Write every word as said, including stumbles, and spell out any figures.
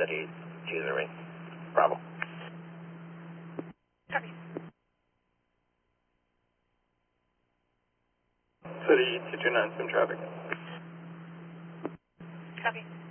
City two zero. Bravo. Copy. City two two nine, sim traffic. Copy.